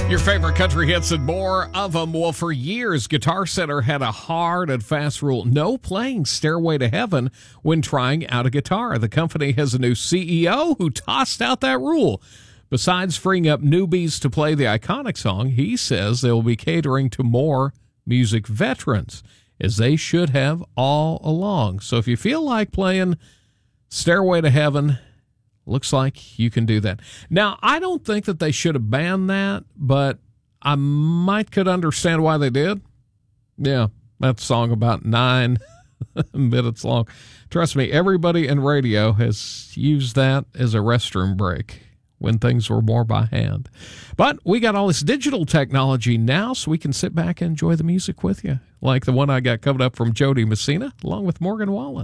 Your favorite country hits and more of them. Well, for years, Guitar Center had a hard and fast rule: no playing Stairway to Heaven when trying out a guitar. The company has a new CEO who tossed out that rule. Besides freeing up newbies to play the iconic song, he says they will be catering to more music veterans, as they should have all along. So if you feel like playing Stairway to Heaven, looks like you can do that. Now, I don't think that they should have banned that, but I could understand why they did. Yeah, that song about 9 minutes long. Trust me, everybody in radio has used that as a restroom break when things were more by hand. But we got all this digital technology now, so we can sit back and enjoy the music with you, like the one I got covered up from Jody Messina, along with Morgan Wallen.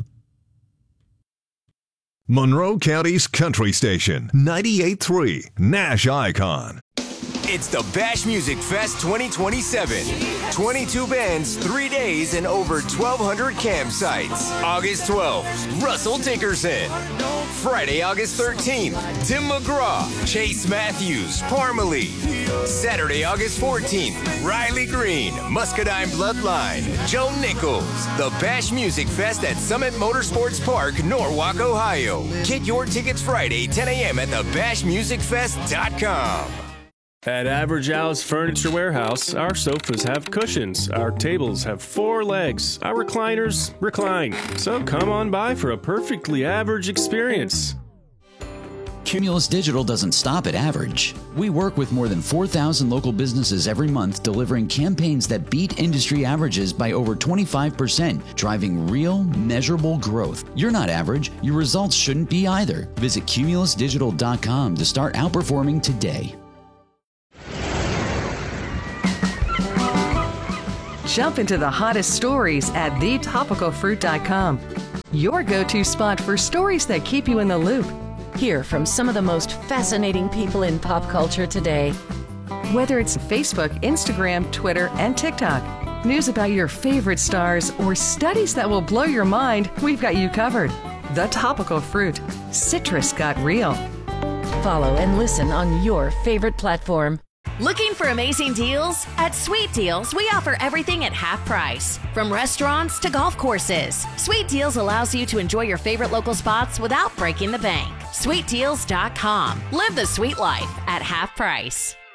Monroe County's country station, 98.3 Nash Icon. It's the Bash Music Fest 2027. 22 bands, 3 days, and over 1,200 campsites. August 12th, Russell Dickerson. Friday, August 13th, Tim McGraw, Chase Matthews, Parmalee. Saturday, August 14th, Riley Green, Muscadine Bloodline, Joe Nichols. The Bash Music Fest at Summit Motorsports Park, Norwalk, Ohio. Get your tickets Friday, 10 a.m. at thebashmusicfest.com. At Average Al's Furniture Warehouse, our sofas have cushions, our tables have 4 legs, our recliners recline. So come on by for a perfectly average experience. Cumulus Digital doesn't stop at average. We work with more than 4,000 local businesses every month, delivering campaigns that beat industry averages by over 25%, driving real, measurable growth. You're not average. Your results shouldn't be either. Visit cumulusdigital.com to start outperforming today. Jump into the hottest stories at thetopicalfruit.com. Your go-to spot for stories that keep you in the loop. Hear from some of the most fascinating people in pop culture today. Whether it's Facebook, Instagram, Twitter, and TikTok, news about your favorite stars, or studies that will blow your mind, we've got you covered. The Topical Fruit. Citrus got real. Follow and listen on your favorite platform. Looking for amazing deals? At Sweet Deals, we offer everything at half price. From restaurants to golf courses, Sweet Deals allows you to enjoy your favorite local spots without breaking the bank. SweetDeals.com. Live the sweet life at half price.